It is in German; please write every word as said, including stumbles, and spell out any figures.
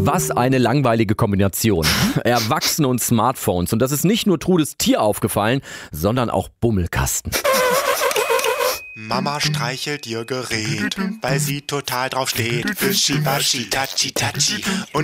Was eine langweilige Kombination. Erwachsene und Smartphones. Und das ist nicht nur Trudes Tier aufgefallen, sondern auch Bummelkasten. Mama streichelt ihr Gerät, weil sie total drauf steht. Fischi, waschi, tatschi, tatschi. Und